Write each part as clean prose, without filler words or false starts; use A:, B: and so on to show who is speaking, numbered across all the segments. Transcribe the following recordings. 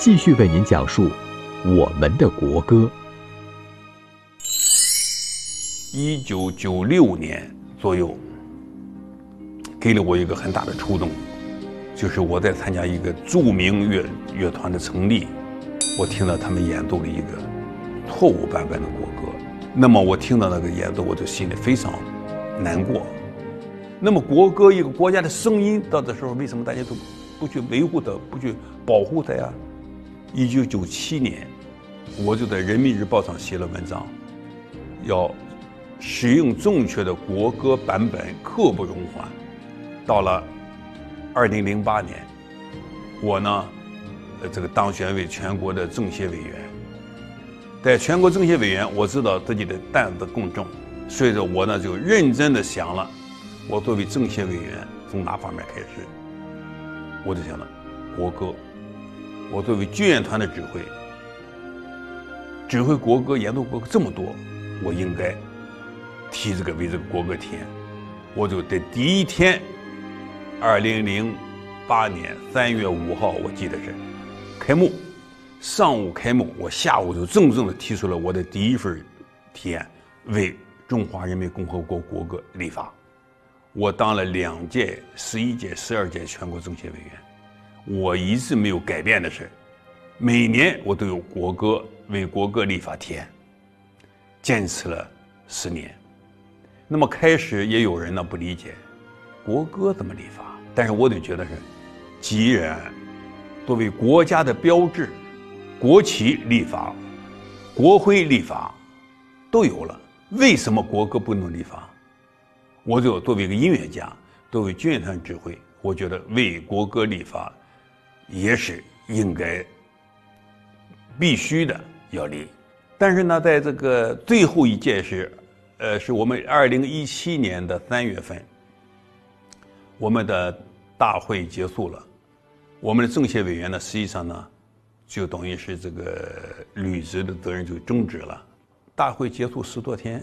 A: 继续为您讲述我们的国歌。
B: 1996年左右，给了我一个很大的触动，就是我在参加一个著名乐团的成立，我听到他们演奏了一个错误版本的国歌。那么我听到那个演奏，我就心里非常难过。那么国歌一个国家的声音，到这时候为什么大家都不去维护它，不去保护它呀？1997年，我就在人民日报上写了文章，要使用正确的国歌版本，刻不容缓。到了2008年，我呢，当选为全国的政协委员。在全国政协委员，我知道自己的担子更重，所以说我呢就认真的想了，我作为政协委员从哪方面开始？我就想到国歌，我作为军乐团的指挥国歌、演奏国歌这么多，我应该为这个国歌提案。我就在第一天，2008年3月5号，我记得是开幕，上午开幕，我下午就郑重地提出了我的第一份提案，为中华人民共和国国歌立法。我当了2届、11届、12届全国政协委员，我一直没有改变的是，每年我都有为国歌立法提案，坚持了10年。那么开始也有人呢不理解，国歌怎么立法？但是我得觉得是，既然作为国家的标志，国旗立法、国徽立法都有了，为什么国歌不能立法？我就作为一个音乐家，作为军乐团指挥，我觉得为国歌立法也是应该必须的要立。但是呢，在这个最后一届是我们2017年的3月份，我们的大会结束了，我们的政协委员呢，实际上呢，就等于是这个履职的责任就终止了。大会结束10多天，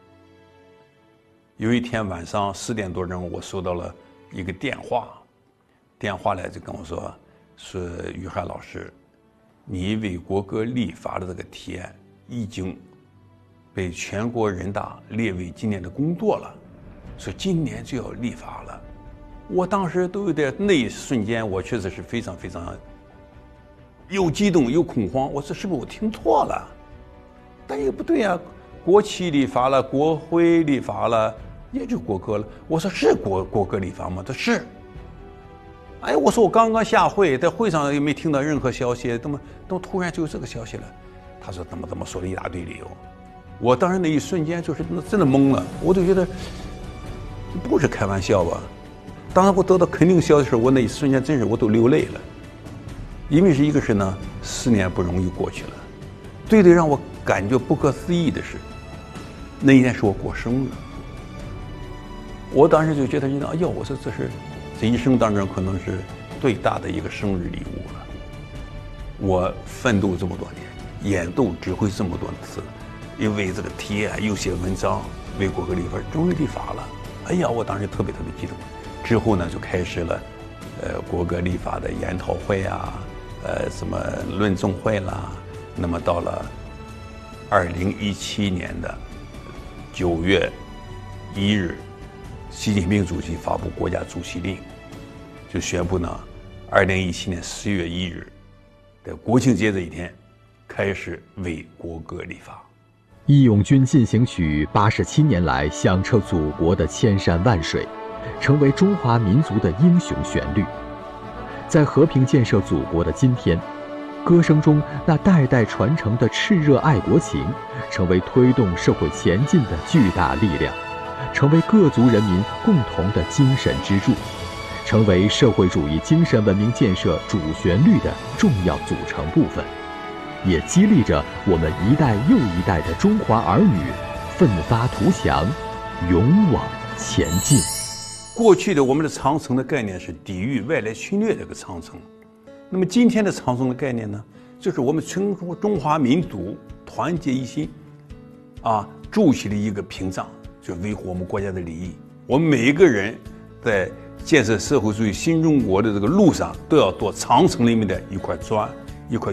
B: 有一天晚上10点多钟，我收到了一个电话来就跟我说于汉老师，你为国歌立法的这个提案已经被全国人大列为今年的工作了，说今年就要立法了。我当时都有点，那一瞬间我确实是非常非常又激动又恐慌，我说是不是我听错了？但也不对呀，国旗立法了，国徽立法了，也就国歌了。我说是国歌立法吗？他是。哎，我说我刚刚下会，在会上也没听到任何消息，怎么突然就有这个消息了？他说怎么说了一大堆理由。我当时那一瞬间就是真的懵了，我就觉得不是开玩笑吧。当时我得到肯定消息的时候，我那一瞬间真是我都流泪了。因为一个是呢，10年不容易过去了，最让我感觉不可思议的是，那一天是我过生日。我当时就觉得，哎呦，我说这一生当中可能是最大的一个生日礼物了。我奋斗这么多年，演奏指挥这么多次，因为这个提案又写文章，为国歌立法，终于立法了。哎呀，我当时特别激动。之后呢，就开始了国歌立法的研讨会啊，什么论证会啦。那么到了2017年的9月1日，习近平主席发布国家主席令，就宣布呢，2017年10月1日，在国庆节这一天，开始为国歌立法。
A: 义勇军进行曲87年来响彻祖国的千山万水，成为中华民族的英雄旋律。在和平建设祖国的今天，歌声中那代代传承的炽热爱国情，成为推动社会前进的巨大力量，成为各族人民共同的精神支柱，成为社会主义精神文明建设主旋律的重要组成部分，也激励着我们一代又一代的中华儿女奋发图强，勇往前进。
B: 过去的我们的长城的概念是抵御外来侵略的一个长城，那么今天的长城的概念呢，就是我们全中华民族团结一心，筑起了一个屏障，就维护我们国家的利益。我们每一个人在建设社会主义新中国的这个路上，都要做长城里面的一块砖。